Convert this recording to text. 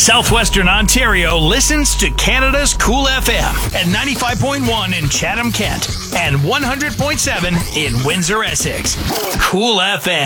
Southwestern Ontario listens to Canada's Cool FM at 95.1 in Chatham, Kent, and 100.7 in Windsor, Essex. Cool FM.